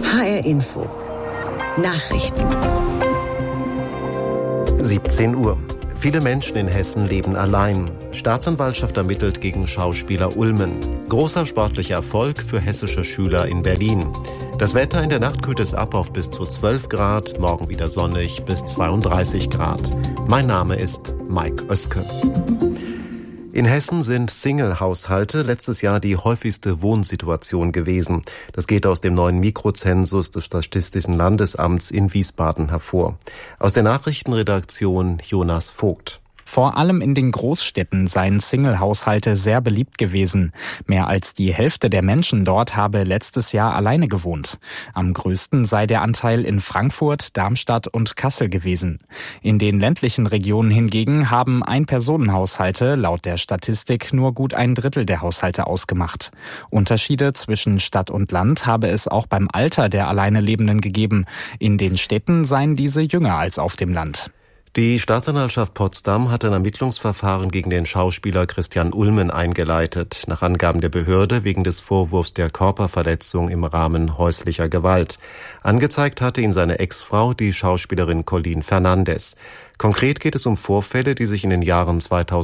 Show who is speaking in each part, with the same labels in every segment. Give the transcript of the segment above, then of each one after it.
Speaker 1: HR Info. Nachrichten.
Speaker 2: 17 Uhr. Viele Menschen in Hessen leben allein. Staatsanwaltschaft ermittelt gegen Schauspieler Ulmen. Großer sportlicher Erfolg für hessische Schüler in Berlin. Das Wetter: in der Nacht kühlt es ab auf bis zu 12 Grad, morgen wieder sonnig bis 32 Grad. Mein Name ist Mike Oeske. In Hessen sind Single-Haushalte letztes Jahr die häufigste Wohnsituation gewesen. Das geht aus dem neuen Mikrozensus des Statistischen Landesamts in Wiesbaden hervor. Aus der Nachrichtenredaktion Jonas Vogt.
Speaker 3: Vor allem in den Großstädten seien Single-Haushalte sehr beliebt gewesen. Mehr als die Hälfte der Menschen dort habe letztes Jahr alleine gewohnt. Am größten sei der Anteil in Frankfurt, Darmstadt und Kassel gewesen. In den ländlichen Regionen hingegen haben Ein-Personen-Haushalte laut der Statistik nur gut ein Drittel der Haushalte ausgemacht. Unterschiede zwischen Stadt und Land habe es auch beim Alter der alleine Lebenden gegeben. In den Städten seien diese jünger als auf dem Land.
Speaker 2: Die Staatsanwaltschaft Potsdam hat ein Ermittlungsverfahren gegen den Schauspieler Christian Ulmen eingeleitet, nach Angaben der Behörde wegen des Vorwurfs der Körperverletzung im Rahmen häuslicher Gewalt. Angezeigt hatte ihn seine Ex-Frau, die Schauspielerin Colleen Fernandes. Konkret geht es um Vorfälle, die sich in den Jahren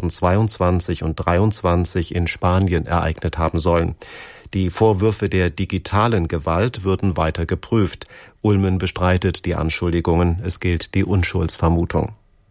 Speaker 2: 2022 und 2023 in Spanien ereignet haben sollen. Die Vorwürfe der digitalen Gewalt würden weiter geprüft. Ulmen bestreitet die Anschuldigungen. Es gilt die Unschuldsvermutung.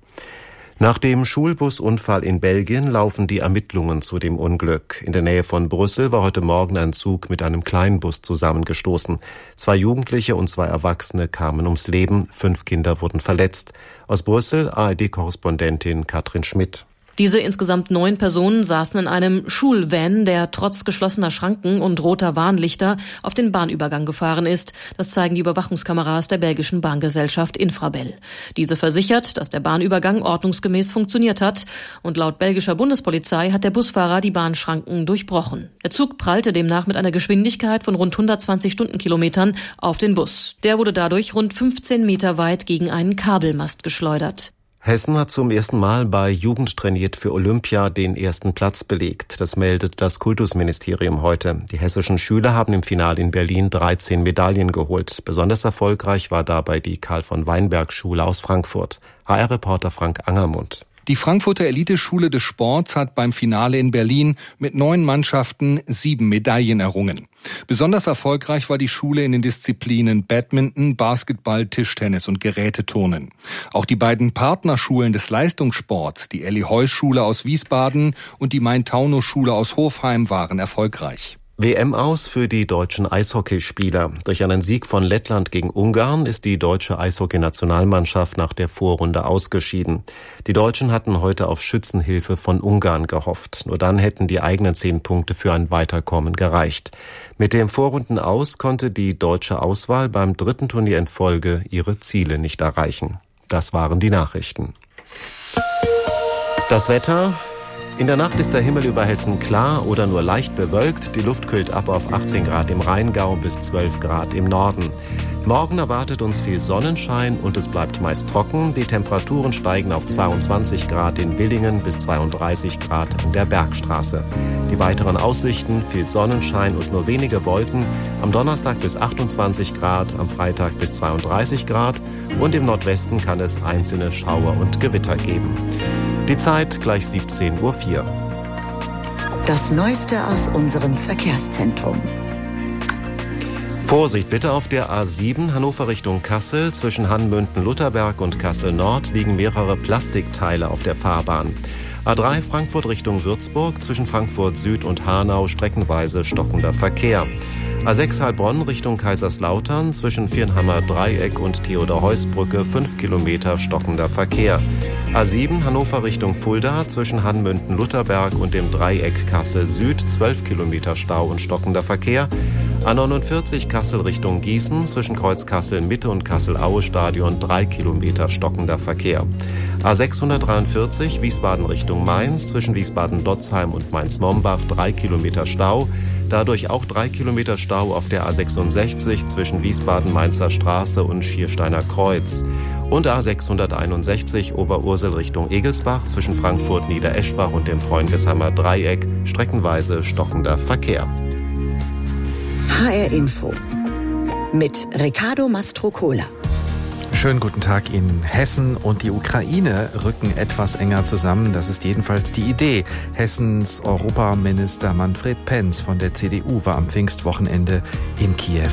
Speaker 2: Nach dem Schulbusunfall in Belgien laufen die Ermittlungen zu dem Unglück. In der Nähe von Brüssel war heute Morgen ein Zug mit einem Kleinbus zusammengestoßen. 2 Jugendliche und 2 Erwachsene kamen ums Leben. 5 Kinder wurden verletzt. Aus Brüssel ARD-Korrespondentin Katrin Schmidt.
Speaker 4: Diese insgesamt 9 Personen saßen in einem Schulvan, der trotz geschlossener Schranken und roter Warnlichter auf den Bahnübergang gefahren ist. Das zeigen die Überwachungskameras der belgischen Bahngesellschaft Infrabel. Diese versichert, dass der Bahnübergang ordnungsgemäß funktioniert hat. Und laut belgischer Bundespolizei hat der Busfahrer die Bahnschranken durchbrochen. Der Zug prallte demnach mit einer Geschwindigkeit von rund 120 Stundenkilometern auf den Bus. Der wurde dadurch rund 15 Meter weit gegen einen Kabelmast geschleudert.
Speaker 2: Hessen hat zum ersten Mal bei Jugend trainiert für Olympia den ersten Platz belegt. Das meldet das Kultusministerium heute. Die hessischen Schüler haben im Finale in Berlin 13 Medaillen geholt. Besonders erfolgreich war dabei die Karl-von-Weinberg-Schule aus Frankfurt. HR-Reporter Frank Angermund.
Speaker 5: Die Frankfurter Eliteschule des Sports hat beim Finale in Berlin mit 9 Mannschaften 7 Medaillen errungen. Besonders erfolgreich war die Schule in den Disziplinen Badminton, Basketball, Tischtennis und Geräteturnen. Auch die beiden Partnerschulen des Leistungssports, die Elli-Heuss-Schule aus Wiesbaden und die Main-Taunus-Schule aus Hofheim, waren erfolgreich.
Speaker 2: WM aus für die deutschen Eishockeyspieler. Durch einen Sieg von Lettland gegen Ungarn ist die deutsche Eishockey-Nationalmannschaft nach der Vorrunde ausgeschieden. Die Deutschen hatten heute auf Schützenhilfe von Ungarn gehofft. Nur dann hätten die eigenen 10 Punkte für ein Weiterkommen gereicht. Mit dem Vorrundenaus konnte die deutsche Auswahl beim 3. Turnier in Folge ihre Ziele nicht erreichen. Das waren die Nachrichten. Das Wetter: in der Nacht ist der Himmel über Hessen klar oder nur leicht bewölkt. Die Luft kühlt ab auf 18 Grad im Rheingau bis 12 Grad im Norden. Morgen erwartet uns viel Sonnenschein und es bleibt meist trocken. Die Temperaturen steigen auf 22 Grad in Willingen bis 32 Grad an der Bergstraße. Die weiteren Aussichten: viel Sonnenschein und nur wenige Wolken. Am Donnerstag bis 28 Grad, am Freitag bis 32 Grad und im Nordwesten kann es einzelne Schauer und Gewitter geben. Die Zeit gleich 17:04 Uhr.
Speaker 1: Das Neueste aus unserem Verkehrszentrum.
Speaker 2: Vorsicht bitte auf der A7 Hannover Richtung Kassel. Zwischen Hannmünden-Lutherberg und Kassel-Nord liegen mehrere Plastikteile auf der Fahrbahn. A3 Frankfurt Richtung Würzburg. Zwischen Frankfurt Süd und Hanau streckenweise stockender Verkehr. A6 Heilbronn Richtung Kaiserslautern. Zwischen Viernheimer Dreieck und Theodor-Heuss-Brücke 5 Kilometer stockender Verkehr. A7 Hannover Richtung Fulda. Zwischen Hannmünden-Lutherberg und dem Dreieck Kassel Süd 12 Kilometer Stau und stockender Verkehr. A49 Kassel Richtung Gießen. Zwischen Kreuz Kassel Mitte und Kassel-Aue Stadion 3 Kilometer stockender Verkehr. A643 Wiesbaden Richtung Mainz. Zwischen Wiesbaden-Dotzheim und Mainz-Mombach 3 Kilometer Stau. Dadurch auch 3 Kilometer Stau auf der A66 zwischen Wiesbaden-Mainzer Straße und Schiersteiner Kreuz. Und A661 Oberursel Richtung Egelsbach zwischen Frankfurt-Niedereschbach und dem Freundesheimer Dreieck streckenweise stockender Verkehr.
Speaker 1: HR Info. mit Riccardo Mastrocola.
Speaker 6: Schönen guten Tag Ihnen. Hessen und die Ukraine rücken etwas enger zusammen. Das ist jedenfalls die Idee. Hessens Europaminister Manfred Pentz von der CDU war am Pfingstwochenende in Kiew.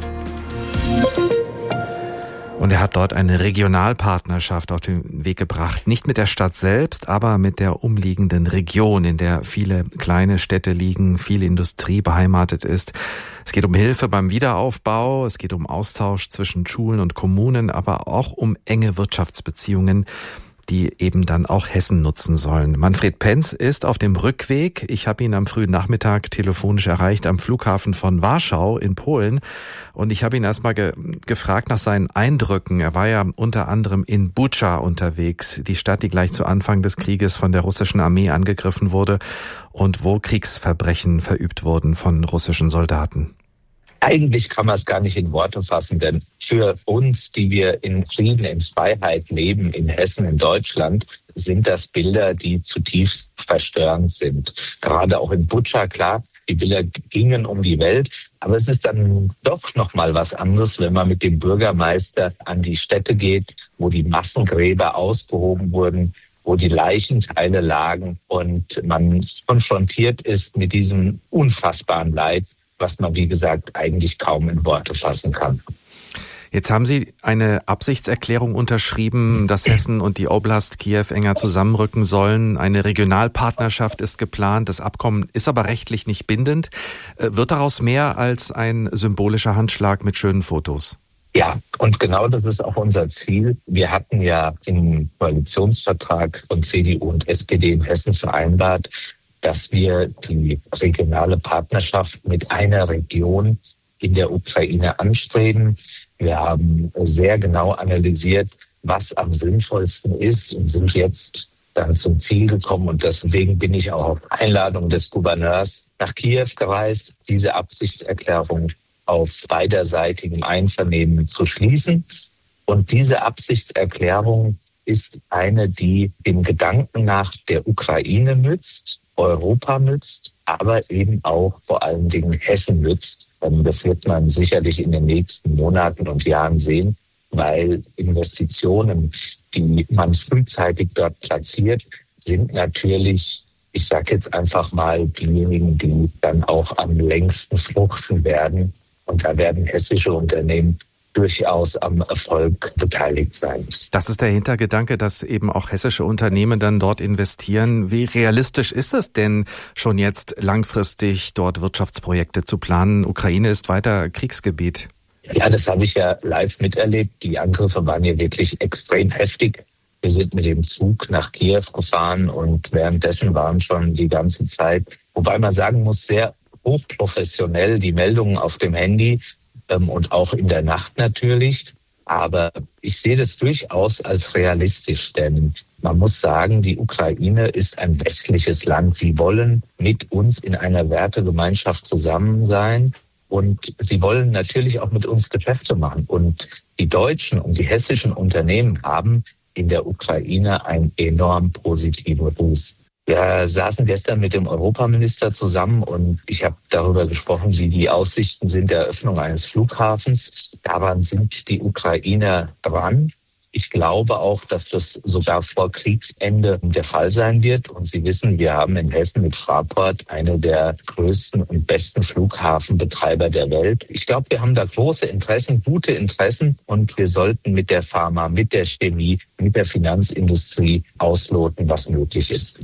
Speaker 6: Und er hat dort eine Regionalpartnerschaft auf den Weg gebracht. Nicht mit der Stadt selbst, aber mit der umliegenden Region, in der viele kleine Städte liegen, viel Industrie beheimatet ist. Es geht um Hilfe beim Wiederaufbau, es geht um Austausch zwischen Schulen und Kommunen, aber auch um enge Wirtschaftsbeziehungen, die eben dann auch Hessen nutzen sollen. Manfred Pentz ist auf dem Rückweg. Ich habe ihn am frühen Nachmittag telefonisch erreicht am Flughafen von Warschau in Polen. Und ich habe ihn erstmal gefragt nach seinen Eindrücken. Er war ja unter anderem in Butscha unterwegs, die Stadt, die gleich zu Anfang des Krieges von der russischen Armee angegriffen wurde und wo Kriegsverbrechen verübt wurden von russischen Soldaten.
Speaker 7: Eigentlich kann man es gar nicht in Worte fassen, denn für uns, die wir in Frieden, in Freiheit leben, in Hessen, in Deutschland, sind das Bilder, die zutiefst verstörend sind. Gerade auch in Butscha, klar, die Bilder gingen um die Welt, aber es ist dann doch noch mal was anderes, wenn man mit dem Bürgermeister an die Stätte geht, wo die Massengräber ausgehoben wurden, wo die Leichenteile lagen und man konfrontiert ist mit diesem unfassbaren Leid, was man, wie gesagt, eigentlich kaum in Worte fassen kann.
Speaker 6: Jetzt haben Sie eine Absichtserklärung unterschrieben, dass Hessen und die Oblast Kiew enger zusammenrücken sollen. Eine Regionalpartnerschaft ist geplant. Das Abkommen ist aber rechtlich nicht bindend. Wird daraus mehr als ein symbolischer Handschlag mit schönen Fotos?
Speaker 7: Ja, und genau das ist auch unser Ziel. Wir hatten ja im Koalitionsvertrag von CDU und SPD in Hessen vereinbart, dass wir die regionale Partnerschaft mit einer Region in der Ukraine anstreben. Wir haben sehr genau analysiert, was am sinnvollsten ist und sind jetzt dann zum Ziel gekommen. Und deswegen bin ich auch auf Einladung des Gouverneurs nach Kiew gereist, diese Absichtserklärung auf beiderseitigem Einvernehmen zu schließen. Und diese Absichtserklärung ist eine, die dem Gedanken nach der Ukraine nützt, Europa nützt, aber eben auch vor allen Dingen Hessen nützt. Das wird man sicherlich in den nächsten Monaten und Jahren sehen, weil Investitionen, die man frühzeitig dort platziert, sind natürlich, ich sage jetzt einfach mal, diejenigen, die dann auch am längsten fruchten werden. Und da werden hessische Unternehmen durchaus am Erfolg beteiligt sein.
Speaker 6: Das ist der Hintergedanke, dass eben auch hessische Unternehmen dann dort investieren. Wie realistisch ist es denn schon jetzt langfristig dort Wirtschaftsprojekte zu planen? Ukraine ist weiter Kriegsgebiet.
Speaker 7: Ja, das habe ich ja live miterlebt. Die Angriffe waren ja wirklich extrem heftig. Wir sind mit dem Zug nach Kiew gefahren und währenddessen waren schon die ganze Zeit, wobei man sagen muss, sehr hochprofessionell die Meldungen auf dem Handy, und auch in der Nacht natürlich. Aber ich sehe das durchaus als realistisch, denn man muss sagen, die Ukraine ist ein westliches Land. Sie wollen mit uns in einer Wertegemeinschaft zusammen sein und sie wollen natürlich auch mit uns Geschäfte machen. Und die deutschen und die hessischen Unternehmen haben in der Ukraine einen enorm positiven Ruf. Wir saßen gestern mit dem Europaminister zusammen und ich habe darüber gesprochen, wie die Aussichten sind der Eröffnung eines Flughafens. Daran sind die Ukrainer dran. Ich glaube auch, dass das sogar vor Kriegsende der Fall sein wird. Und Sie wissen, wir haben in Hessen mit Fraport eine der größten und besten Flughafenbetreiber der Welt. Ich glaube, wir haben da große Interessen, gute Interessen. Und wir sollten mit der Pharma, mit der Chemie, mit der Finanzindustrie ausloten, was möglich ist.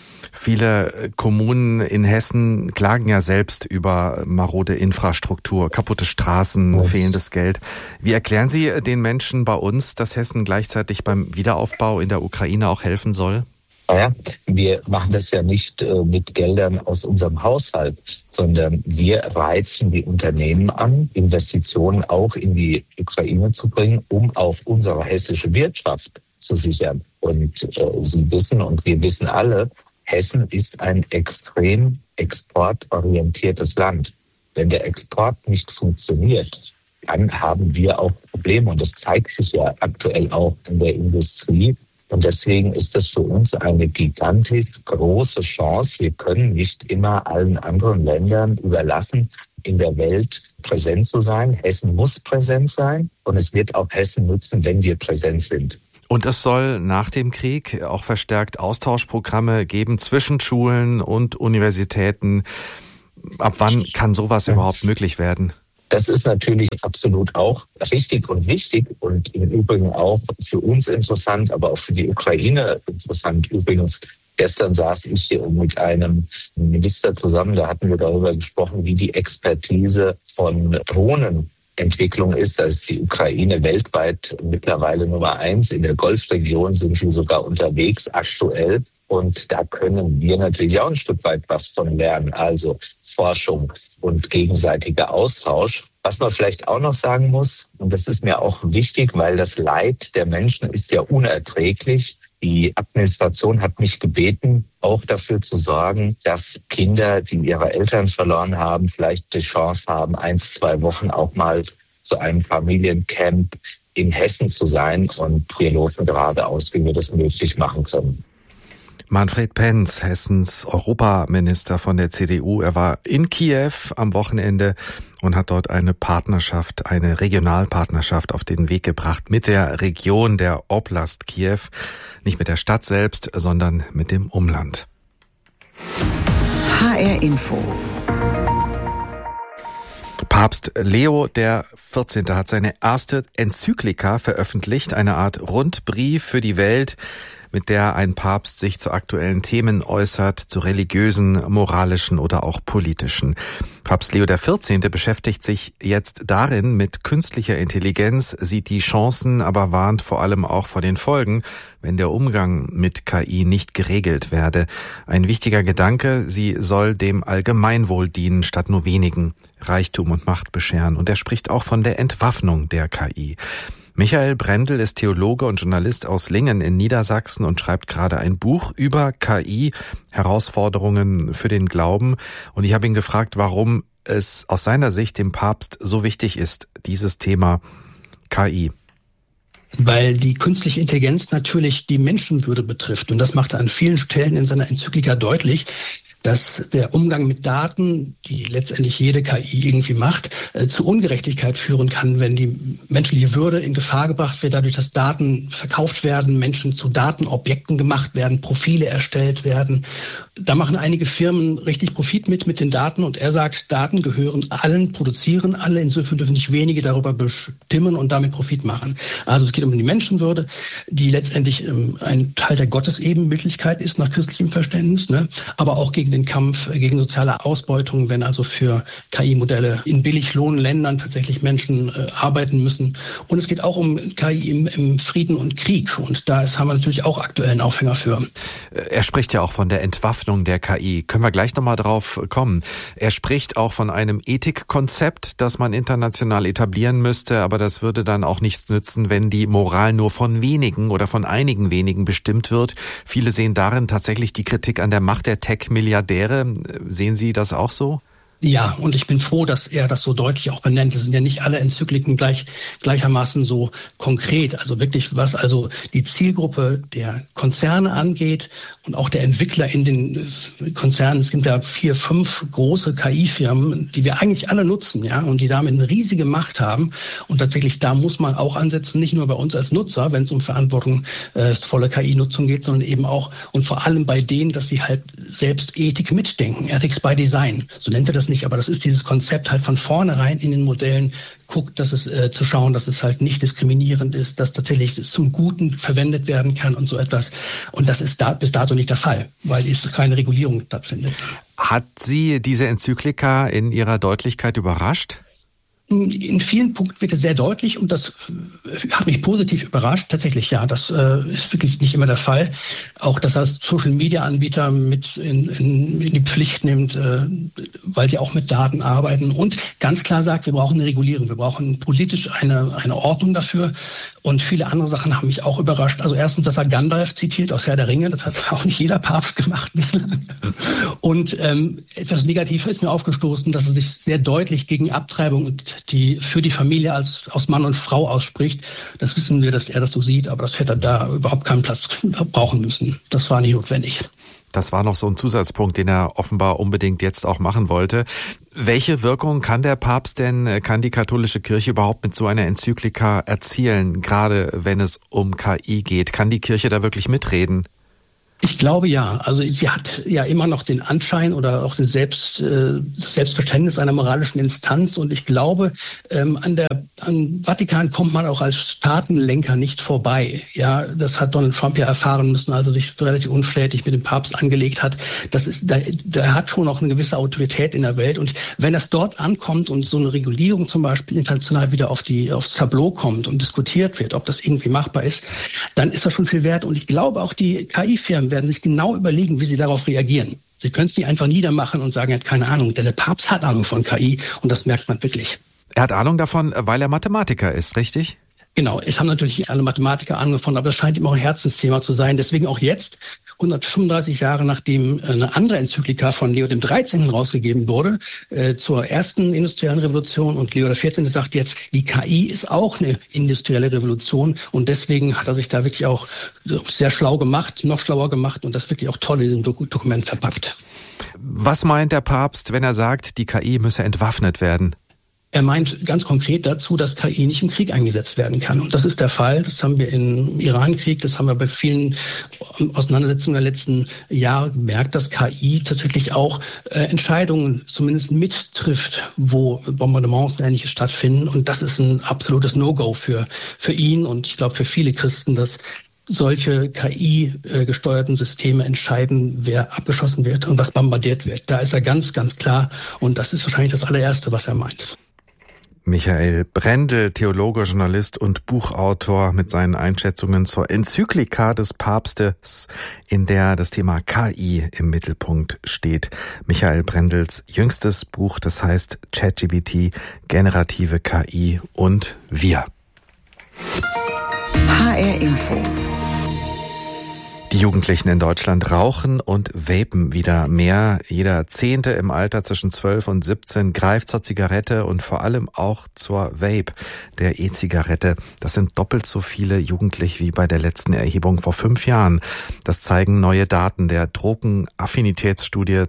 Speaker 6: Viele Kommunen in Hessen klagen ja selbst über marode Infrastruktur, kaputte Straßen, fehlendes Geld. Wie erklären Sie den Menschen bei uns, dass Hessen gleichzeitig beim Wiederaufbau in der Ukraine auch helfen soll?
Speaker 7: Naja, wir machen das ja nicht mit Geldern aus unserem Haushalt, sondern wir reizen die Unternehmen an, Investitionen auch in die Ukraine zu bringen, um auch unsere hessische Wirtschaft zu sichern. Und Sie wissen und wir wissen alle, Hessen ist ein extrem exportorientiertes Land. Wenn der Export nicht funktioniert, dann haben wir auch Probleme. Und das zeigt sich ja aktuell auch in der Industrie. Und deswegen ist das für uns eine gigantisch große Chance. Wir können nicht immer allen anderen Ländern überlassen, in der Welt präsent zu sein. Hessen muss präsent sein und es wird auch Hessen nutzen, wenn wir präsent sind.
Speaker 6: Und es soll nach dem Krieg auch verstärkt Austauschprogramme geben zwischen Schulen und Universitäten. Ab wann kann sowas überhaupt möglich werden?
Speaker 7: Das ist natürlich absolut auch richtig und wichtig und im Übrigen auch für uns interessant, aber auch für die Ukraine interessant. Übrigens, gestern saß ich hier mit einem Minister zusammen, da hatten wir darüber gesprochen, wie die Expertise von Drohnenentwicklung ist. Da ist die Ukraine weltweit mittlerweile Nummer 1. In der Golfregion sind wir sogar unterwegs aktuell. Und da können wir natürlich auch ein Stück weit was von lernen. Also Forschung und gegenseitiger Austausch. Was man vielleicht auch noch sagen muss, und das ist mir auch wichtig, weil das Leid der Menschen ist ja unerträglich. Die Administration hat mich gebeten, auch dafür zu sorgen, dass Kinder, die ihre Eltern verloren haben, vielleicht die Chance haben, 1-2 Wochen auch mal zu einem Familiencamp in Hessen zu sein. Und wir loten gerade aus, wie wir das möglich machen können.
Speaker 6: Manfred Penz, Hessens Europaminister von der CDU. Er war in Kiew am Wochenende und hat dort eine Regionalpartnerschaft auf den Weg gebracht mit der Region der Oblast Kiew. Nicht mit der Stadt selbst, sondern mit dem Umland.
Speaker 1: HR Info.
Speaker 6: Papst Leo XIV. Hat seine erste Enzyklika veröffentlicht, eine Art Rundbrief für die Welt, mit der ein Papst sich zu aktuellen Themen äußert, zu religiösen, moralischen oder auch politischen. Papst Leo XIV. Beschäftigt sich jetzt darin mit künstlicher Intelligenz, sieht die Chancen, aber warnt vor allem auch vor den Folgen, wenn der Umgang mit KI nicht geregelt werde. Ein wichtiger Gedanke, sie soll dem Allgemeinwohl dienen, statt nur wenigen Reichtum und Macht bescheren. Und er spricht auch von der Entwaffnung der KI. Michael Brendel ist Theologe und Journalist aus Lingen in Niedersachsen und schreibt gerade ein Buch über KI, Herausforderungen für den Glauben. Und ich habe ihn gefragt, warum es aus seiner Sicht dem Papst so wichtig ist, dieses Thema KI.
Speaker 8: Weil die künstliche Intelligenz natürlich die Menschenwürde betrifft. Und das macht er an vielen Stellen in seiner Enzyklika deutlich, dass der Umgang mit Daten, die letztendlich jede KI irgendwie macht, zu Ungerechtigkeit führen kann, wenn die menschliche Würde in Gefahr gebracht wird, dadurch, dass Daten verkauft werden, Menschen zu Datenobjekten gemacht werden, Profile erstellt werden. Da machen einige Firmen richtig Profit mit den Daten und er sagt, Daten gehören allen, produzieren alle, insofern dürfen nicht wenige darüber bestimmen und damit Profit machen. Also es geht um die Menschenwürde, die letztendlich ein Teil der Gottesebenbildlichkeit ist nach christlichem Verständnis, ne? Aber auch gegen den Kampf gegen soziale Ausbeutung, wenn also für KI-Modelle in Billiglohnländern tatsächlich Menschen arbeiten müssen. Und es geht auch um KI im Frieden und Krieg. Und da haben wir natürlich auch aktuellen Aufhänger für.
Speaker 6: Er spricht ja auch von der Entwaffnung der KI. Können wir gleich nochmal drauf kommen. Er spricht auch von einem Ethikkonzept, das man international etablieren müsste. Aber das würde dann auch nichts nützen, wenn die Moral nur von wenigen oder von einigen wenigen bestimmt wird. Viele sehen darin tatsächlich die Kritik an der Macht der Tech-Milliardäre. Sehen Sie das auch so?
Speaker 8: Ja, und ich bin froh, dass er das so deutlich auch benennt. Es sind ja nicht alle Enzykliken gleichermaßen so konkret. Also wirklich, was also die Zielgruppe der Konzerne angeht und auch der Entwickler in den Konzernen. Es gibt ja 4, 5 große KI-Firmen, die wir eigentlich alle nutzen, ja, und die damit eine riesige Macht haben. Und tatsächlich, da muss man auch ansetzen, nicht nur bei uns als Nutzer, wenn es um verantwortungsvolle KI-Nutzung geht, sondern eben auch und vor allem bei denen, dass sie halt selbst Ethik mitdenken. Ethics by Design, so nennt er das nicht, aber das ist dieses Konzept halt von vornherein in den Modellen guckt, dass es zu schauen, dass es halt nicht diskriminierend ist, dass tatsächlich es zum Guten verwendet werden kann und so etwas. Und das ist bis dato nicht der Fall, weil es keine Regulierung stattfindet.
Speaker 6: Hat Sie diese Enzyklika in ihrer Deutlichkeit überrascht?
Speaker 8: In vielen Punkten wird es sehr deutlich und das hat mich positiv überrascht. Tatsächlich, ja, das ist wirklich nicht immer der Fall. Auch, dass er Social-Media-Anbieter mit in die Pflicht nimmt, weil die auch mit Daten arbeiten und ganz klar sagt, wir brauchen eine Regulierung, wir brauchen politisch eine Ordnung dafür. Und viele andere Sachen haben mich auch überrascht. Also erstens, dass er Gandalf zitiert aus Herr der Ringe, das hat auch nicht jeder Papst gemacht bislang. Und etwas Negatives ist mir aufgestoßen, dass er sich sehr deutlich gegen Abtreibung und Autorität, die für die Familie aus Mann und Frau ausspricht. Das wissen wir, dass er das so sieht, aber das hätte da überhaupt keinen Platz brauchen müssen. Das war nicht notwendig.
Speaker 6: Das war noch so ein Zusatzpunkt, den er offenbar unbedingt jetzt auch machen wollte. Welche Wirkung kann der Papst denn, kann die katholische Kirche überhaupt mit so einer Enzyklika erzielen, gerade wenn es um KI geht? Kann die Kirche da wirklich mitreden?
Speaker 8: Ich glaube ja. Also sie hat ja immer noch den Anschein oder auch den Selbstverständnis einer moralischen Instanz. Und ich glaube, an Vatikan kommt man auch als Staatenlenker nicht vorbei. Ja, das hat Donald Trump ja erfahren müssen, als er sich relativ unflätig mit dem Papst angelegt hat. Der hat schon auch eine gewisse Autorität in der Welt. Und wenn das dort ankommt und so eine Regulierung zum Beispiel international wieder aufs Tableau kommt und diskutiert wird, ob das irgendwie machbar ist, dann ist das schon viel wert. Und ich glaube auch die KI-Firmen werden sich genau überlegen, wie sie darauf reagieren. Sie können es nicht einfach niedermachen und sagen, er hat keine Ahnung, denn der Papst hat Ahnung von KI und das merkt man wirklich.
Speaker 6: Er hat Ahnung davon, weil er Mathematiker ist, richtig?
Speaker 8: Genau, es haben natürlich alle Mathematiker Ahnung davon, aber das scheint ihm auch ein Herzensthema zu sein. Deswegen auch jetzt, 135 Jahre nachdem eine andere Enzyklika von Leo XIII. Rausgegeben wurde, zur ersten industriellen Revolution, und Leo XIV. Sagt jetzt, die KI ist auch eine industrielle Revolution, und deswegen hat er sich da wirklich auch sehr schlau gemacht, noch schlauer gemacht und das wirklich auch toll in diesem Dokument verpackt.
Speaker 6: Was meint der Papst, wenn er sagt, die KI müsse entwaffnet werden?
Speaker 8: Er meint ganz konkret dazu, dass KI nicht im Krieg eingesetzt werden kann. Und das ist der Fall. Das haben wir im Iran-Krieg, das haben wir bei vielen Auseinandersetzungen der letzten Jahre gemerkt, dass KI tatsächlich auch Entscheidungen zumindest mittrifft, wo Bombardements und Ähnliches stattfinden. Und das ist ein absolutes No-Go für ihn und ich glaube für viele Christen, dass solche KI-gesteuerten Systeme entscheiden, wer abgeschossen wird und was bombardiert wird. Da ist er ganz, ganz klar. Und das ist wahrscheinlich das allererste, was er meint.
Speaker 6: Michael Brendel, Theologe, Journalist und Buchautor, mit seinen Einschätzungen zur Enzyklika des Papstes, in der das Thema KI im Mittelpunkt steht. Michael Brendels jüngstes Buch, das heißt ChatGPT, generative KI und wir.
Speaker 1: HR Info.
Speaker 6: Die Jugendlichen in Deutschland rauchen und vapen wieder mehr. Jeder Zehnte im Alter zwischen 12 und 17 greift zur Zigarette und vor allem auch zur Vape, der E-Zigarette. Das sind doppelt so viele Jugendliche wie bei der letzten Erhebung vor 5 Jahren. Das zeigen neue Daten der Drogenaffinitätsstudie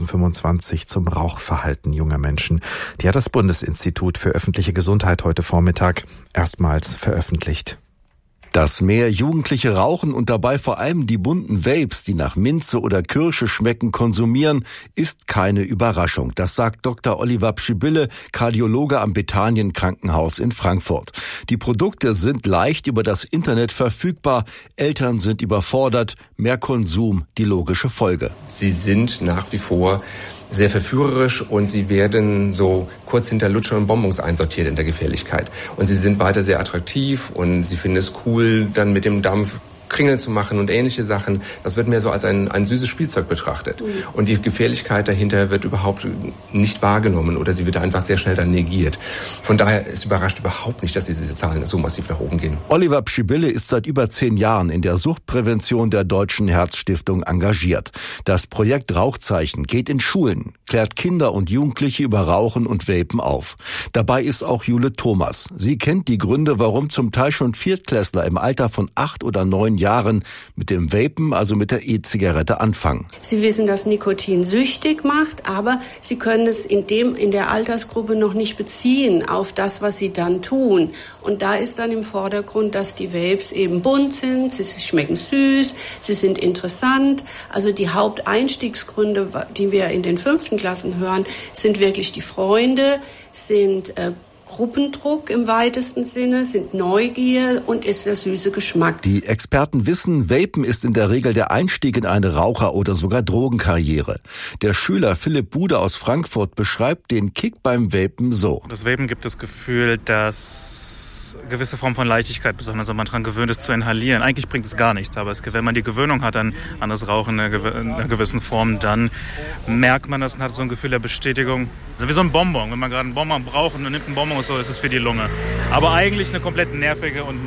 Speaker 6: 2025 zum Rauchverhalten junger Menschen. Die hat das Bundesinstitut für öffentliche Gesundheit heute Vormittag erstmals veröffentlicht.
Speaker 9: Dass mehr Jugendliche rauchen und dabei vor allem die bunten Vapes, die nach Minze oder Kirsche schmecken, konsumieren, ist keine Überraschung. Das sagt Dr. Oliver Pschibille, Kardiologe am Bethanien Krankenhaus in Frankfurt. Die Produkte sind leicht über das Internet verfügbar. Eltern sind überfordert. Mehr Konsum, die logische Folge.
Speaker 10: Sie sind nach wie vor sehr verführerisch und sie werden so kurz hinter Lutscher und Bonbons einsortiert in der Gefährlichkeit. Und sie sind weiter sehr attraktiv und sie finden es cool, dann mit dem Dampf Kringel zu machen und ähnliche Sachen. Das wird mehr so als ein süßes Spielzeug betrachtet. Und die Gefährlichkeit dahinter wird überhaupt nicht wahrgenommen oder sie wird einfach sehr schnell dann negiert. Von daher ist überrascht überhaupt nicht, dass diese Zahlen so massiv nach oben gehen.
Speaker 9: Oliver Pschibille ist seit über 10 Jahren in der Suchtprävention der Deutschen Herzstiftung engagiert. Das Projekt Rauchzeichen geht in Schulen, klärt Kinder und Jugendliche über Rauchen und Vapen auf. Dabei ist auch Jule Thomas. Sie kennt die Gründe, warum zum Teil schon Viertklässler im Alter von 8 oder 9 Jahren mit dem Vapen, also mit der E-Zigarette, anfangen.
Speaker 11: Sie wissen, dass Nikotin süchtig macht, aber sie können es in der Altersgruppe noch nicht beziehen auf das, was sie dann tun. Und da ist dann im Vordergrund, dass die Vapes eben bunt sind, sie schmecken süß, sie sind interessant. Also die Haupteinstiegsgründe, die wir in den 5. Klassen hören, sind wirklich die Freunde, sind Gruppendruck im weitesten Sinne, sind Neugier und ist der süße Geschmack.
Speaker 9: Die Experten wissen, Vapen ist in der Regel der Einstieg in eine Raucher- oder sogar Drogenkarriere. Der Schüler Philipp Bude aus Frankfurt beschreibt den Kick beim Vapen so.
Speaker 12: Das Vapen gibt das Gefühl, dass gewisse Form von Leichtigkeit, besonders wenn man daran gewöhnt ist zu inhalieren. Eigentlich bringt es gar nichts, aber wenn man die Gewöhnung hat an das Rauchen in einer gewissen Form, dann merkt man das und hat so ein Gefühl der Bestätigung. Also wie so ein Bonbon. Wenn man gerade einen Bonbon braucht und man nimmt einen Bonbon und so, ist es für die Lunge. Aber eigentlich eine komplett nervige und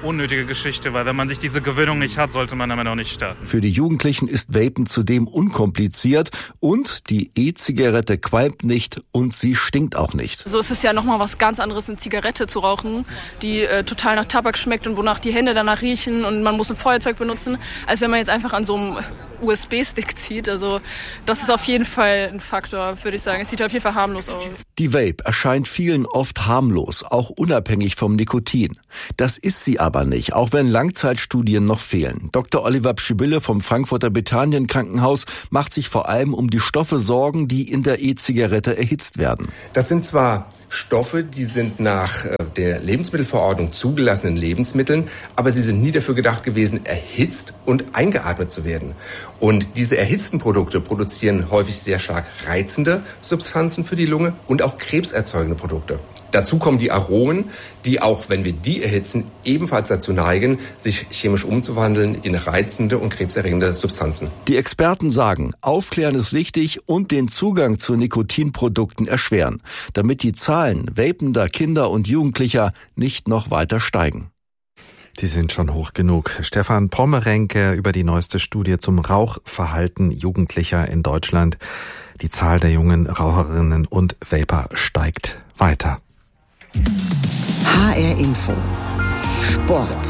Speaker 12: unnötige Geschichte, weil wenn man sich diese Gewöhnung nicht hat, sollte man damit auch nicht starten.
Speaker 9: Für die Jugendlichen ist Vapen zudem unkompliziert und die E-Zigarette qualmt nicht und sie stinkt auch nicht.
Speaker 13: So ist es ja nochmal was ganz anderes, eine Zigarette zu rauchen, die total nach Tabak schmeckt und wonach die Hände danach riechen und man muss ein Feuerzeug benutzen, als wenn man jetzt einfach an so einem USB-Stick zieht. Also das ist auf jeden Fall ein Faktor, würde ich sagen. Es sieht auf jeden Fall harmlos aus.
Speaker 9: Die Vape erscheint vielen oft harmlos, auch unabhängig vom Nikotin. Das ist sie aber nicht, auch wenn Langzeitstudien noch fehlen. Dr. Oliver Pschibille vom Frankfurter Bethanien Krankenhaus macht sich vor allem um die Stoffe Sorgen, die in der E-Zigarette erhitzt werden.
Speaker 10: Das sind zwar Stoffe, die sind nach der Lebensmittelverordnung zugelassenen Lebensmitteln, aber sie sind nie dafür gedacht gewesen, erhitzt und eingeatmet zu werden. Und diese erhitzten Produkte produzieren häufig sehr stark reizende Substanzen für die Lunge und auch krebserzeugende Produkte. Dazu kommen die Aromen, die auch, wenn wir die erhitzen, ebenfalls dazu neigen, sich chemisch umzuwandeln in reizende und krebserregende Substanzen.
Speaker 9: Die Experten sagen, aufklären ist wichtig und den Zugang zu Nikotinprodukten erschweren, damit die Zahlen vapender Kinder und Jugendlicher nicht noch weiter steigen.
Speaker 6: Sie sind schon hoch genug. Stefan Pommerenke über die neueste Studie zum Rauchverhalten Jugendlicher in Deutschland. Die Zahl der jungen Raucherinnen und Vaper steigt weiter.
Speaker 1: HR Info. Sport.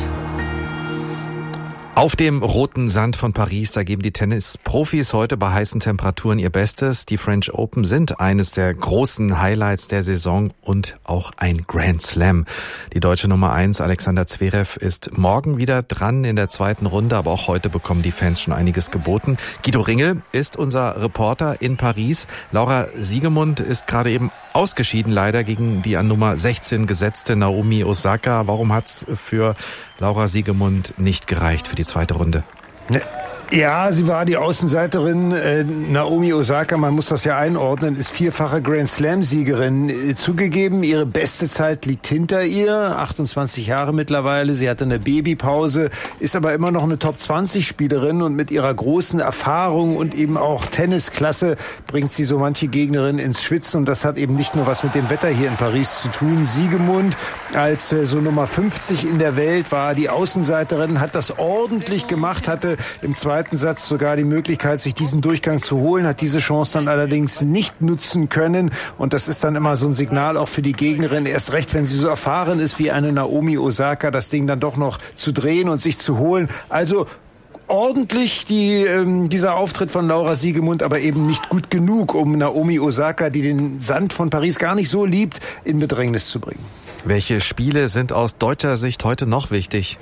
Speaker 6: Auf dem roten Sand von Paris, da geben die Tennisprofis heute bei heißen Temperaturen ihr Bestes. Die French Open sind eines der großen Highlights der Saison und auch ein Grand Slam. Die deutsche Nummer 1, Alexander Zverev, ist morgen wieder dran in der zweiten Runde, aber auch heute bekommen die Fans schon einiges geboten. Guido Ringel ist unser Reporter in Paris. Laura Siegemund ist gerade eben ausgeschieden, leider gegen die an Nummer 16 gesetzte Naomi Osaka. Warum hat's für Laura Siegemund nicht gereicht für die zweite Runde?
Speaker 14: Ja, sie war die Außenseiterin. Naomi Osaka, man muss das ja einordnen, ist vierfache Grand Slam-Siegerin. Zugegeben, ihre beste Zeit liegt hinter ihr. 28 Jahre mittlerweile. Sie hatte eine Babypause, ist aber immer noch eine Top-20-Spielerin und mit ihrer großen Erfahrung und eben auch Tennisklasse bringt sie so manche Gegnerin ins Schwitzen. Und das hat eben nicht nur was mit dem Wetter hier in Paris zu tun. Siegemund als so Nummer 50 in der Welt war die Außenseiterin, hat das ordentlich gemacht, hatte im zweiten Satz sogar die Möglichkeit, sich diesen Durchgang zu holen, hat diese Chance dann allerdings nicht nutzen können. Und das ist dann immer so ein Signal auch für die Gegnerin, erst recht, wenn sie so erfahren ist wie eine Naomi Osaka, das Ding dann doch noch zu drehen und sich zu holen. Also ordentlich dieser Auftritt von Laura Siegemund, aber eben nicht gut genug, um Naomi Osaka, die den Sand von Paris gar nicht so liebt, in Bedrängnis zu bringen.
Speaker 6: Welche Spiele sind aus deutscher Sicht heute noch wichtig?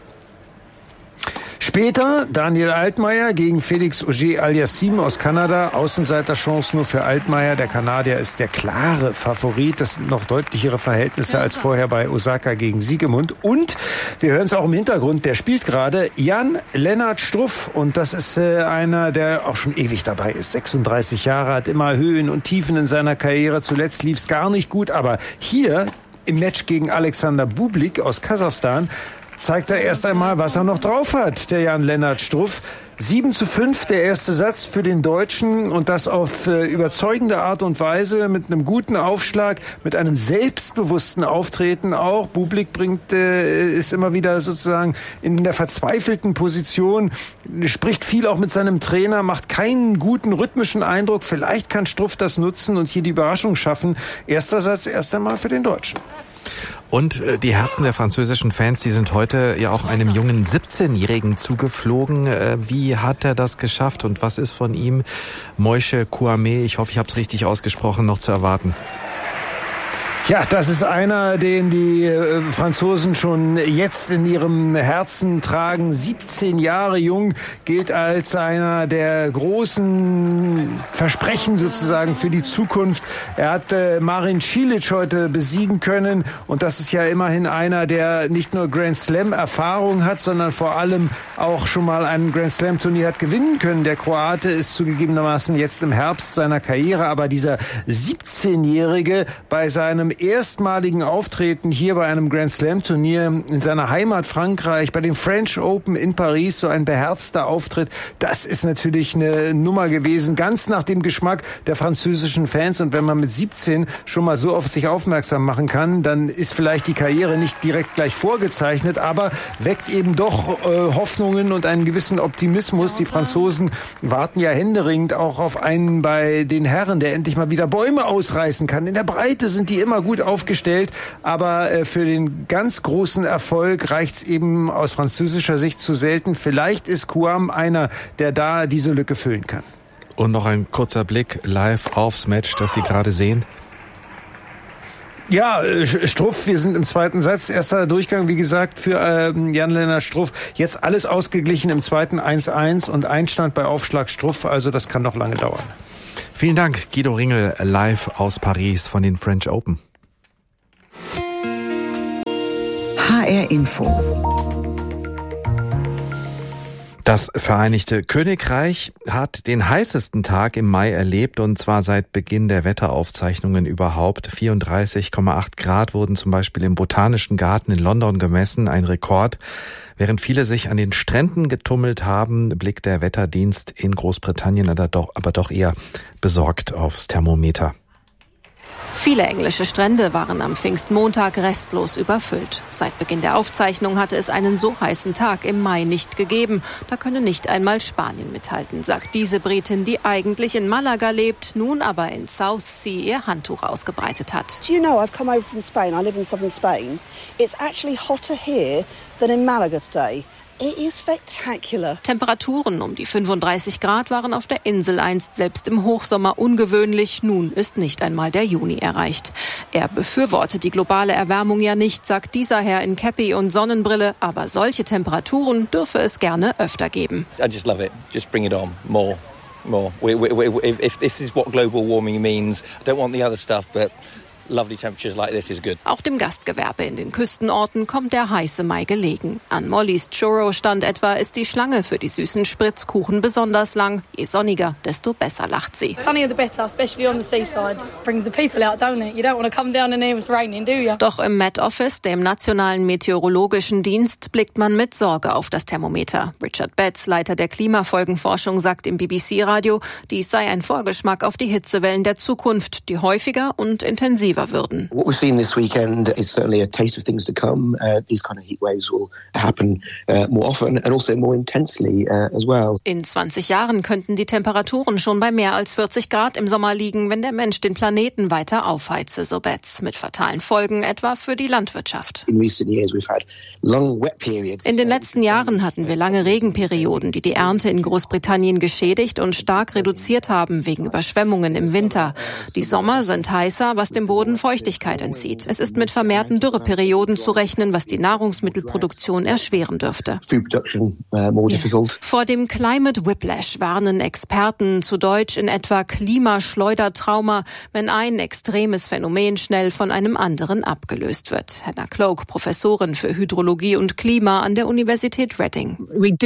Speaker 14: Später Daniel Altmaier gegen Felix Auger-Aliassime aus Kanada. Außenseiterchance nur für Altmaier. Der Kanadier ist der klare Favorit. Das sind noch deutlichere Verhältnisse als vorher bei Osaka gegen Siegemund. Und wir hören es auch im Hintergrund, der spielt gerade Jan-Lennart Struff. Und das ist einer, der auch schon ewig dabei ist. 36 Jahre, hat immer Höhen und Tiefen in seiner Karriere. Zuletzt lief es gar nicht gut. Aber hier im Match gegen Alexander Bublik aus Kasachstan zeigt er erst einmal, was er noch drauf hat, der Jan-Lennart Struff. 7:5 der erste Satz für den Deutschen und das auf überzeugende Art und Weise mit einem guten Aufschlag, mit einem selbstbewussten Auftreten auch. Bublik ist immer wieder sozusagen in der verzweifelten Position, spricht viel auch mit seinem Trainer, macht keinen guten rhythmischen Eindruck. Vielleicht kann Struff das nutzen und hier die Überraschung schaffen. Erster Satz erst einmal für den Deutschen.
Speaker 6: Und die Herzen der französischen Fans, die sind heute ja auch einem jungen 17-Jährigen zugeflogen. Wie hat er das geschafft und was ist von ihm, Moïse Kouamé, ich hoffe, ich habe es richtig ausgesprochen, noch zu erwarten?
Speaker 14: Ja, das ist einer, den die Franzosen schon jetzt in ihrem Herzen tragen. 17 Jahre jung, gilt als einer der großen Versprechen sozusagen für die Zukunft. Er hat Marin Cilic heute besiegen können und das ist ja immerhin einer, der nicht nur Grand Slam Erfahrung hat, sondern vor allem auch schon mal ein Grand Slam Turnier hat gewinnen können. Der Kroate ist zugegebenermaßen jetzt im Herbst seiner Karriere, aber dieser 17-Jährige bei seinem erstmaligen Auftreten hier bei einem Grand Slam Turnier in seiner Heimat Frankreich, bei den French Open in Paris, so ein beherzter Auftritt. Das ist natürlich eine Nummer gewesen, ganz nach dem Geschmack der französischen Fans. Und wenn man mit 17 schon mal so auf sich aufmerksam machen kann, dann ist vielleicht die Karriere nicht direkt gleich vorgezeichnet, aber weckt eben doch Hoffnungen und einen gewissen Optimismus. Die Franzosen warten ja händeringend auch auf einen bei den Herren, der endlich mal wieder Bäume ausreißen kann. In der Breite sind die immer gut aufgestellt, aber für den ganz großen Erfolg reicht's eben aus französischer Sicht zu selten. Vielleicht ist Couam einer, der da diese Lücke füllen kann.
Speaker 6: Und noch ein kurzer Blick live aufs Match, das Sie gerade sehen.
Speaker 14: Ja, Struff, wir sind im zweiten Satz. Erster Durchgang, wie gesagt, für Jan-Lennart Struff. Jetzt alles ausgeglichen im zweiten 1-1 und Einstand bei Aufschlag Struff. Also das kann noch lange dauern.
Speaker 6: Vielen Dank, Guido Ringel, live aus Paris von den French Open.
Speaker 1: HR Info.
Speaker 6: Das Vereinigte Königreich hat den heißesten Tag im Mai erlebt, und zwar seit Beginn der Wetteraufzeichnungen überhaupt. 34,8 Grad wurden zum Beispiel im Botanischen Garten in London gemessen, ein Rekord. Während viele sich an den Stränden getummelt haben, blickt der Wetterdienst in Großbritannien aber doch eher besorgt aufs Thermometer.
Speaker 15: Viele englische Strände waren am Pfingstmontag restlos überfüllt. Seit Beginn der Aufzeichnung hatte es einen so heißen Tag im Mai nicht gegeben. Da könne nicht einmal Spanien mithalten, sagt diese Britin, die eigentlich in Malaga lebt, nun aber in Southsea ihr Handtuch ausgebreitet hat.
Speaker 16: Do you know, I've come over from Spain. I live in southern Spain. It's actually hotter here than in Malaga today. It is spectacular.
Speaker 15: Temperaturen um die 35 Grad waren auf der Insel einst selbst im Hochsommer ungewöhnlich. Nun ist nicht einmal der Juni erreicht. Er befürwortet die globale Erwärmung ja nicht, sagt dieser Herr in Käppi und Sonnenbrille. Aber solche Temperaturen dürfe es gerne öfter geben.
Speaker 17: I just love it. Just bring it on. More. If this is what global warming means, I don't want the other stuff, but lovely temperatures like this is good.
Speaker 15: Auch dem Gastgewerbe in den Küstenorten kommt der heiße Mai gelegen. An Mollys Churro Stand etwa ist die Schlange für die süßen Spritzkuchen besonders lang. Je sonniger, desto besser lacht sie.
Speaker 18: Sunnier the better, especially on the seaside. Brings the people out, don't it? You don't want to come down and hear it's raining, do you?
Speaker 15: Doch im Met Office, dem Nationalen Meteorologischen Dienst, blickt man mit Sorge auf das Thermometer. Richard Betts, Leiter der Klimafolgenforschung, sagt im BBC-Radio, dies sei ein Vorgeschmack auf die Hitzewellen der Zukunft, die häufiger und intensiver würden.
Speaker 19: What we've seen this weekend is certainly a taste of things to come. These kind of heat waves will happen more often and also more intensely as well.
Speaker 15: In 20 Jahren könnten die Temperaturen schon bei mehr als 40 Grad im Sommer liegen, wenn der Mensch den Planeten weiter aufheize, so Betts, mit fatalen Folgen etwa für die Landwirtschaft.
Speaker 19: In recent years we've had long wet periods.
Speaker 15: In den letzten Jahren hatten wir lange Regenperioden, die die Ernte in Großbritannien geschädigt und stark reduziert haben wegen Überschwemmungen im Winter. Die Sommer sind heißer, was dem Boden Feuchtigkeit entzieht. Es ist mit vermehrten Dürreperioden zu rechnen, was die Nahrungsmittelproduktion erschweren dürfte. Vor dem Climate Whiplash warnen Experten, zu Deutsch in etwa Klimaschleudertrauma, wenn ein extremes Phänomen schnell von einem anderen abgelöst wird. Hannah Cloak, Professorin für Hydrologie und Klima an der Universität Reading.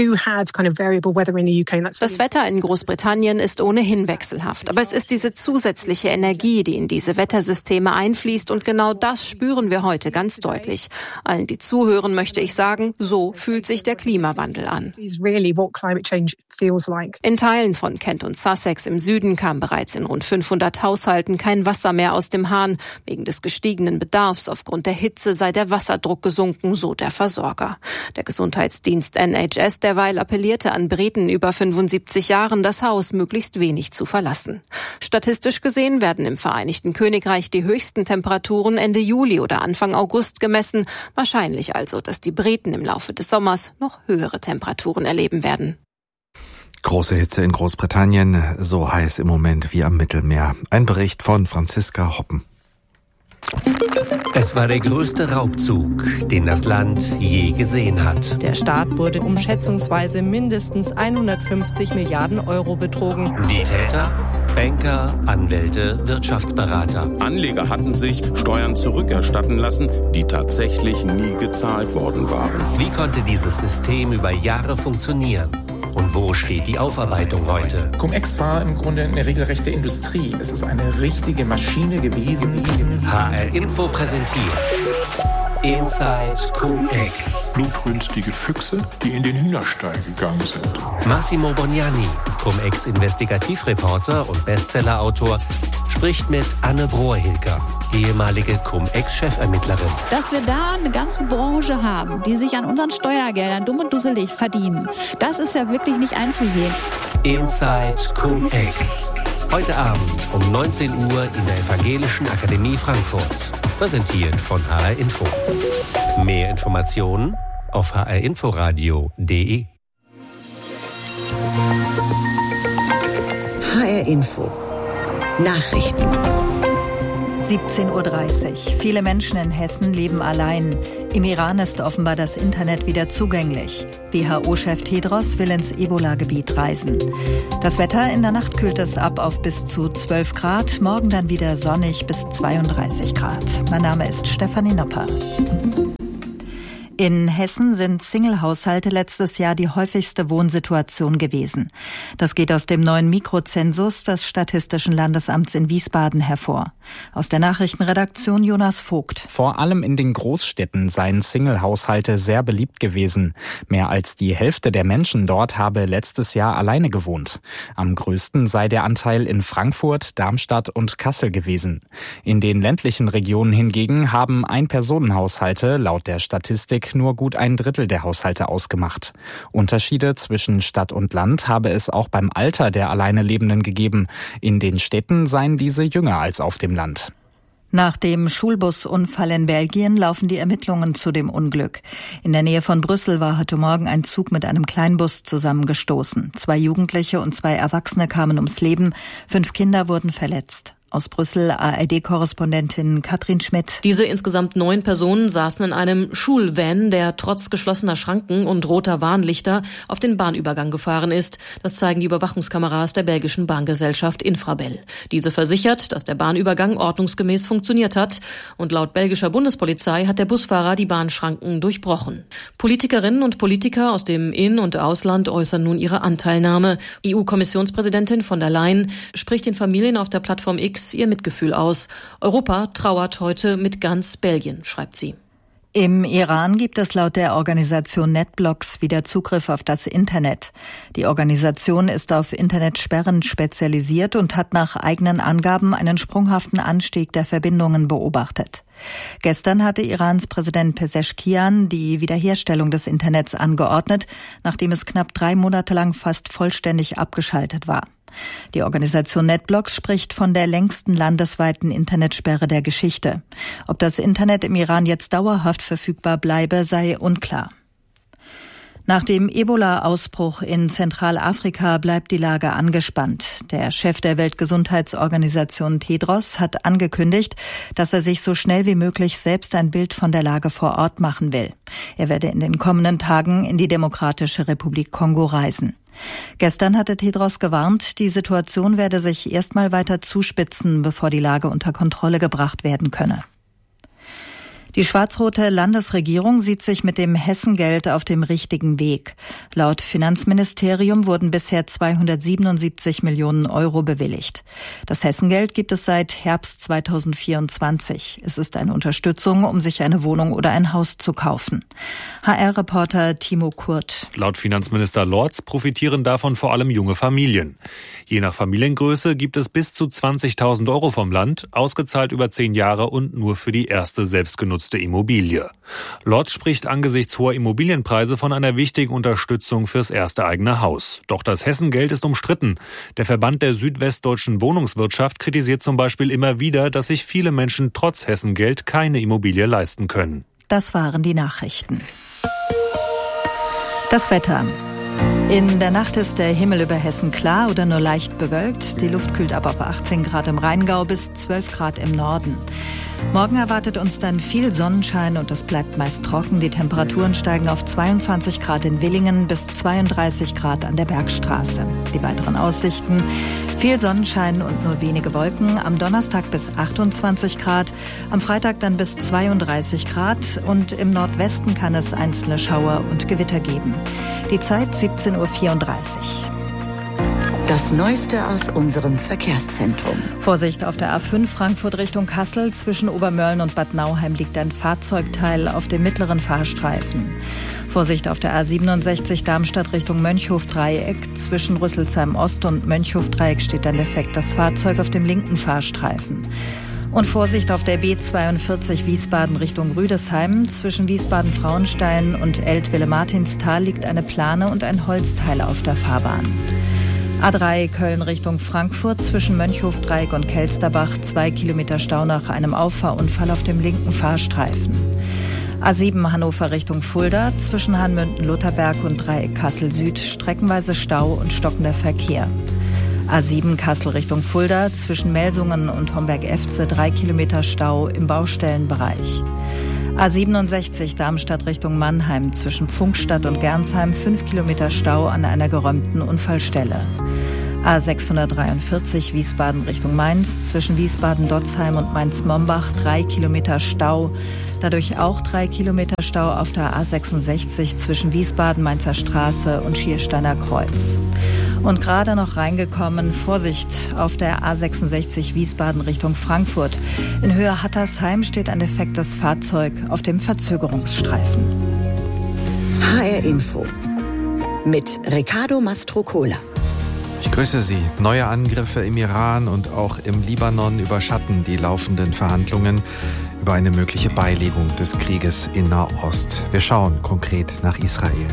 Speaker 15: Das Wetter in Großbritannien ist ohnehin wechselhaft, aber es ist diese zusätzliche Energie, die in diese Wettersysteme einfließt, und genau das spüren wir heute ganz deutlich. Allen, die zuhören, möchte ich sagen, so fühlt sich der Klimawandel an. In Teilen von Kent und Sussex im Süden kam bereits in rund 500 Haushalten kein Wasser mehr aus dem Hahn. Wegen des gestiegenen Bedarfs aufgrund der Hitze sei der Wasserdruck gesunken, so der Versorger. Der Gesundheitsdienst NHS derweil appellierte an Briten über 75 Jahren, das Haus möglichst wenig zu verlassen. Statistisch gesehen werden im Vereinigten Königreich die höchsten Temperaturen Ende Juli oder Anfang August gemessen. Wahrscheinlich also, dass die Briten im Laufe des Sommers noch höhere Temperaturen erleben werden.
Speaker 6: Große Hitze in Großbritannien, so heiß im Moment wie am Mittelmeer. Ein Bericht von Franziska Hoppen.
Speaker 20: Es war der größte Raubzug, den das Land je gesehen hat.
Speaker 21: Der Staat wurde um schätzungsweise mindestens 150 Milliarden Euro betrogen.
Speaker 20: Die Täter? Banker, Anwälte, Wirtschaftsberater.
Speaker 22: Anleger hatten sich Steuern zurückerstatten lassen, die tatsächlich nie gezahlt worden waren.
Speaker 20: Wie konnte dieses System über Jahre funktionieren? Und wo steht die Aufarbeitung heute?
Speaker 3: Cum-Ex war im Grunde eine regelrechte Industrie. Es ist eine richtige Maschine gewesen.
Speaker 20: HR Info präsentiert Inside Cum-Ex.
Speaker 4: Blutrünstige Füchse, die in den Hühnerstall gegangen sind.
Speaker 20: Massimo Bognani, Cum-Ex-Investigativreporter und Bestsellerautor, spricht mit Anne Brohr-Hilger, ehemalige Cum-Ex-Chefermittlerin.
Speaker 23: Dass wir da eine ganze Branche haben, die sich an unseren Steuergeldern dumm und dusselig verdienen, das ist ja wirklich nicht einzusehen.
Speaker 20: Inside Cum-Ex. Heute Abend um 19 Uhr in der Evangelischen Akademie Frankfurt. Präsentiert von HR Info. Mehr Informationen auf hrinforadio.de.
Speaker 1: HR Info. Nachrichten.
Speaker 24: 17:30 Uhr. Viele Menschen in Hessen leben allein. Im Iran ist offenbar das Internet wieder zugänglich. WHO-Chef Tedros will ins Ebola-Gebiet reisen. Das Wetter: in der Nacht kühlt es ab auf bis zu 12 Grad, morgen dann wieder sonnig bis 32 Grad. Mein Name ist Stefanie Nopper. In Hessen sind Single-Haushalte letztes Jahr die häufigste Wohnsituation gewesen. Das geht aus dem neuen Mikrozensus des Statistischen Landesamts in Wiesbaden hervor. Aus der Nachrichtenredaktion Jonas Vogt.
Speaker 25: Vor allem in den Großstädten seien Single-Haushalte sehr beliebt gewesen. Mehr als die Hälfte der Menschen dort habe letztes Jahr alleine gewohnt. Am größten sei der Anteil in Frankfurt, Darmstadt und Kassel gewesen. In den ländlichen Regionen hingegen haben Ein-Personen-Haushalte laut der Statistik nur gut ein Drittel der Haushalte ausgemacht. Unterschiede zwischen Stadt und Land habe es auch beim Alter der alleine Lebenden gegeben. In den Städten seien diese jünger als auf dem Land.
Speaker 24: Nach dem Schulbusunfall in Belgien laufen die Ermittlungen zu dem Unglück. In der Nähe von Brüssel war heute Morgen ein Zug mit einem Kleinbus zusammengestoßen. 2 Jugendliche und 2 Erwachsene kamen ums Leben. 5 Kinder wurden verletzt. Aus Brüssel ARD-Korrespondentin Katrin Schmidt.
Speaker 26: Diese insgesamt 9 Personen saßen in einem Schulvan, der trotz geschlossener Schranken und roter Warnlichter auf den Bahnübergang gefahren ist. Das zeigen die Überwachungskameras der belgischen Bahngesellschaft Infrabel. Diese versichert, dass der Bahnübergang ordnungsgemäß funktioniert hat. Und laut belgischer Bundespolizei hat der Busfahrer die Bahnschranken durchbrochen. Politikerinnen und Politiker aus dem In- und Ausland äußern nun ihre Anteilnahme. EU-Kommissionspräsidentin von der Leyen spricht den Familien auf der Plattform X ihr Mitgefühl aus. Europa trauert heute mit ganz Belgien, schreibt sie.
Speaker 24: Im Iran gibt es laut der Organisation NetBlocks wieder Zugriff auf das Internet. Die Organisation ist auf Internetsperren spezialisiert und hat nach eigenen Angaben einen sprunghaften Anstieg der Verbindungen beobachtet. Gestern hatte Irans Präsident Pezeshkian die Wiederherstellung des Internets angeordnet, nachdem es knapp 3 Monate lang fast vollständig abgeschaltet war. Die Organisation NetBlocks spricht von der längsten landesweiten Internetsperre der Geschichte. Ob das Internet im Iran jetzt dauerhaft verfügbar bleibe, sei unklar. Nach dem Ebola-Ausbruch in Zentralafrika bleibt die Lage angespannt. Der Chef der Weltgesundheitsorganisation Tedros hat angekündigt, dass er sich so schnell wie möglich selbst ein Bild von der Lage vor Ort machen will. Er werde in den kommenden Tagen in die Demokratische Republik Kongo reisen. Gestern hatte Tedros gewarnt, die Situation werde sich erstmal weiter zuspitzen, bevor die Lage unter Kontrolle gebracht werden könne. Die schwarz-rote Landesregierung sieht sich mit dem Hessengeld auf dem richtigen Weg. Laut Finanzministerium wurden bisher 277 Millionen Euro bewilligt. Das Hessengeld gibt es seit Herbst 2024. Es ist eine Unterstützung, um sich eine Wohnung oder ein Haus zu kaufen. HR-Reporter Timo Kurt.
Speaker 27: Laut Finanzminister Lorz profitieren davon vor allem junge Familien. Je nach Familiengröße gibt es bis zu 20.000 Euro vom Land, ausgezahlt über 10 Jahre und nur für die erste selbstgenutzte Immobilie. Lorz spricht angesichts hoher Immobilienpreise von einer wichtigen Unterstützung fürs erste eigene Haus. Doch das Hessengeld ist umstritten. Der Verband der südwestdeutschen Wohnungswirtschaft kritisiert zum Beispiel immer wieder, dass sich viele Menschen trotz Hessengeld keine Immobilie leisten können.
Speaker 24: Das waren die Nachrichten. Das Wetter. In der Nacht ist der Himmel über Hessen klar oder nur leicht bewölkt. Die Luft kühlt ab auf 18 Grad im Rheingau bis 12 Grad im Norden. Morgen erwartet uns dann viel Sonnenschein und es bleibt meist trocken. Die Temperaturen steigen auf 22 Grad in Willingen bis 32 Grad an der Bergstraße. Die weiteren Aussichten: Viel Sonnenschein und nur wenige Wolken. Am Donnerstag bis 28 Grad, am Freitag dann bis 32 Grad und im Nordwesten kann es einzelne Schauer und Gewitter geben. Die Zeit 17:34 Uhr.
Speaker 1: Das Neueste aus unserem Verkehrszentrum.
Speaker 24: Vorsicht auf der A5 Frankfurt Richtung Kassel. Zwischen Obermölln und Bad Nauheim liegt ein Fahrzeugteil auf dem mittleren Fahrstreifen. Vorsicht auf der A67 Darmstadt Richtung Mönchhof-Dreieck. Zwischen Rüsselsheim Ost und Mönchhof-Dreieck steht ein defektes Fahrzeug auf dem linken Fahrstreifen. Und Vorsicht auf der B42 Wiesbaden Richtung Rüdesheim. Zwischen Wiesbaden-Frauenstein und Eltville-Martinsthal liegt eine Plane und ein Holzteil auf der Fahrbahn. A3 Köln Richtung Frankfurt zwischen Mönchhof-Dreieck und Kelsterbach 2 Kilometer Stau nach einem Auffahrunfall auf dem linken Fahrstreifen. A7 Hannover Richtung Fulda zwischen Hanmünden-Lutherberg und Dreieck Kassel Süd streckenweise Stau und stockender Verkehr. A7 Kassel Richtung Fulda zwischen Melsungen und Homberg-Efze 3 Kilometer Stau im Baustellenbereich. A67 Darmstadt Richtung Mannheim zwischen Pfunkstadt und Gernsheim 5 Kilometer Stau an einer geräumten Unfallstelle. A643 Wiesbaden Richtung Mainz zwischen Wiesbaden-Dotzheim und Mainz-Mombach 3 Kilometer Stau. Dadurch auch 3 Kilometer Stau auf der A66 zwischen Wiesbaden-Mainzer Straße und Schiersteiner Kreuz. Und gerade noch reingekommen, Vorsicht auf der A66 Wiesbaden Richtung Frankfurt. In Höhe Hattersheim steht ein defektes Fahrzeug auf dem Verzögerungsstreifen.
Speaker 1: HR Info mit Riccardo Mastrocola.
Speaker 6: Ich grüße Sie. Neue Angriffe im Iran und auch im Libanon überschatten die laufenden Verhandlungen über eine mögliche Beilegung des Krieges in Nahost. Wir schauen konkret nach Israel.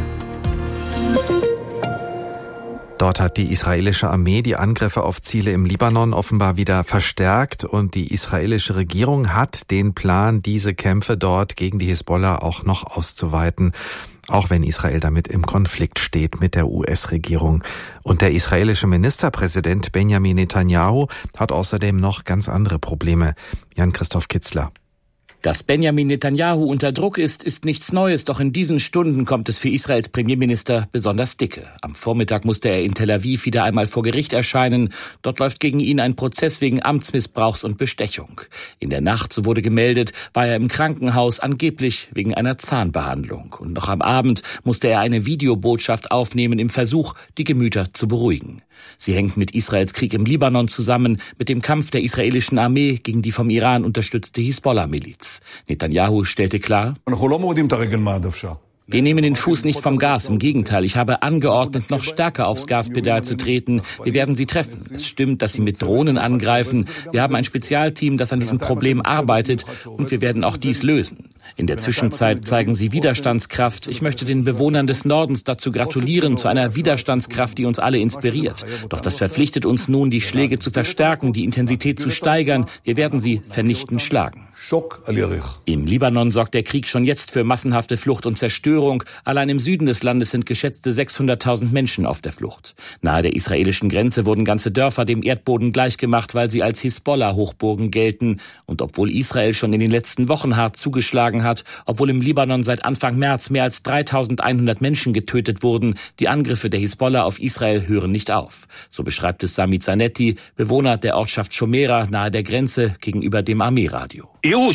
Speaker 6: Dort hat die israelische Armee die Angriffe auf Ziele im Libanon offenbar wieder verstärkt und die israelische Regierung hat den Plan, diese Kämpfe dort gegen die Hisbollah auch noch auszuweiten, auch wenn Israel damit im Konflikt steht mit der US-Regierung. Und der israelische Ministerpräsident Benjamin Netanyahu hat außerdem noch ganz andere Probleme. Jan-Christoph Kitzler.
Speaker 2: Dass Benjamin Netanyahu unter Druck ist nichts Neues, doch in diesen Stunden kommt es für Israels Premierminister besonders dicke. Am Vormittag musste er in Tel Aviv wieder einmal vor Gericht erscheinen. Dort läuft gegen ihn ein Prozess wegen Amtsmissbrauchs und Bestechung. In der Nacht, so wurde gemeldet, war er im Krankenhaus, angeblich wegen einer Zahnbehandlung. Und noch am Abend musste er eine Videobotschaft aufnehmen im Versuch, die Gemüter zu beruhigen. Sie hängt mit Israels Krieg im Libanon zusammen, mit dem Kampf der israelischen Armee gegen die vom Iran unterstützte Hisbollah-Miliz. Netanyahu stellte klar: Wir nehmen den Fuß nicht vom Gas, im Gegenteil. Ich habe angeordnet, noch stärker aufs Gaspedal zu treten. Wir werden sie treffen. Es stimmt, dass sie mit Drohnen angreifen. Wir haben ein Spezialteam, das an diesem Problem arbeitet und wir werden auch dies lösen. In der Zwischenzeit zeigen sie Widerstandskraft. Ich möchte den Bewohnern des Nordens dazu gratulieren, zu einer Widerstandskraft, die uns alle inspiriert. Doch das verpflichtet uns nun, die Schläge zu verstärken, die Intensität zu steigern. Wir werden sie vernichtend schlagen. Im Libanon sorgt der Krieg schon jetzt für massenhafte Flucht und Zerstörung. Allein im Süden des Landes sind geschätzte 600.000 Menschen auf der Flucht. Nahe der israelischen Grenze wurden ganze Dörfer dem Erdboden gleichgemacht, weil sie als Hisbollah-Hochburgen gelten. Und obwohl Israel schon in den letzten Wochen hart zugeschlagen hat, obwohl im Libanon seit Anfang März mehr als 3.100 Menschen getötet wurden, die Angriffe der Hisbollah auf Israel hören nicht auf. So beschreibt es Samit Zanetti, Bewohner der Ortschaft Shomera nahe der Grenze gegenüber dem Armeeradio.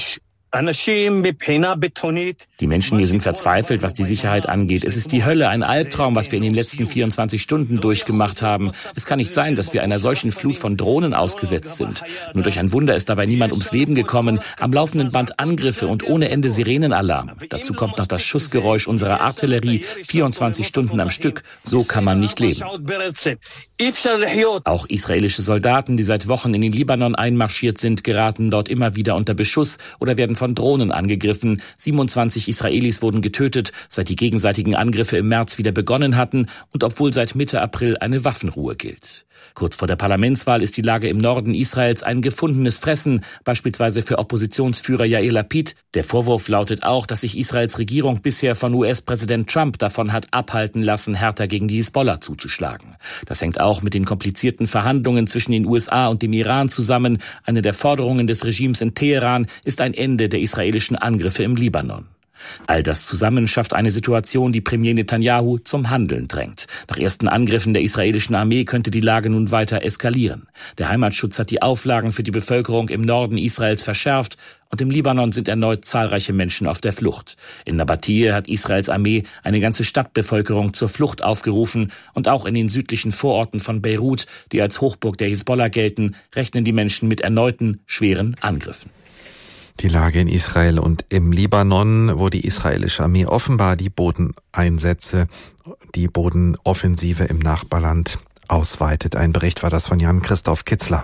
Speaker 2: Die Menschen hier sind verzweifelt, was die Sicherheit angeht. Es ist die Hölle, ein Albtraum, was wir in den letzten 24 Stunden durchgemacht haben. Es kann nicht sein, dass wir einer solchen Flut von Drohnen ausgesetzt sind. Nur durch ein Wunder ist dabei niemand ums Leben gekommen. Am laufenden Band Angriffe und ohne Ende Sirenenalarm. Dazu kommt noch das Schussgeräusch unserer Artillerie, 24 Stunden am Stück. So kann man nicht leben. Auch israelische Soldaten, die seit Wochen in den Libanon einmarschiert sind, geraten dort immer wieder unter Beschuss oder werden von Drohnen angegriffen. 27 Israelis wurden getötet, seit die gegenseitigen Angriffe im März wieder begonnen hatten und obwohl seit Mitte April eine Waffenruhe gilt. Kurz vor der Parlamentswahl ist die Lage im Norden Israels ein gefundenes Fressen, beispielsweise für Oppositionsführer Yair Lapid. Der Vorwurf lautet auch, dass sich Israels Regierung bisher von US-Präsident Trump davon hat abhalten lassen, härter gegen die Hisbollah zuzuschlagen. Das hängt auch mit den komplizierten Verhandlungen zwischen den USA und dem Iran zusammen. Eine der Forderungen des Regimes in Teheran ist ein Ende der israelischen Angriffe im Libanon. All das zusammen schafft eine Situation, die Premier Netanyahu zum Handeln drängt. Nach ersten Angriffen der israelischen Armee könnte die Lage nun weiter eskalieren. Der Heimatschutz hat die Auflagen für die Bevölkerung im Norden Israels verschärft und im Libanon sind erneut zahlreiche Menschen auf der Flucht. In Nabatie hat Israels Armee eine ganze Stadtbevölkerung zur Flucht aufgerufen und auch in den südlichen Vororten von Beirut, die als Hochburg der Hisbollah gelten, rechnen die Menschen mit erneuten schweren Angriffen.
Speaker 6: Die Lage in Israel und im Libanon, wo die israelische Armee offenbar die Bodeneinsätze, die Bodenoffensive im Nachbarland ausweitet. Ein Bericht war das von Jan-Christoph Kitzler.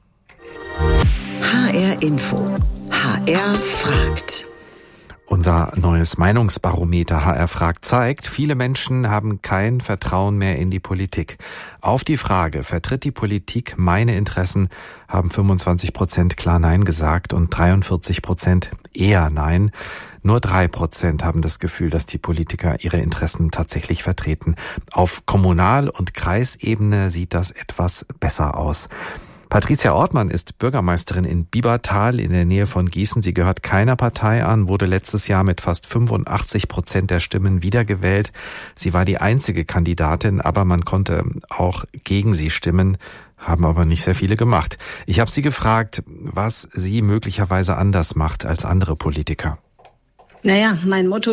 Speaker 1: HR Info. HR fragt.
Speaker 6: Unser neues Meinungsbarometer HR fragt zeigt, viele Menschen haben kein Vertrauen mehr in die Politik. Auf die Frage, vertritt die Politik meine Interessen, haben 25% klar Nein gesagt und 43% eher Nein. Nur 3% haben das Gefühl, dass die Politiker ihre Interessen tatsächlich vertreten. Auf Kommunal- und Kreisebene sieht das etwas besser aus. Patricia Ortmann ist Bürgermeisterin in Biebertal in der Nähe von Gießen. Sie gehört keiner Partei an, wurde letztes Jahr mit fast 85% der Stimmen wiedergewählt. Sie war die einzige Kandidatin, aber man konnte auch gegen sie stimmen, haben aber nicht sehr viele gemacht. Ich habe sie gefragt, was sie möglicherweise anders macht als andere Politiker.
Speaker 5: Naja, mein Motto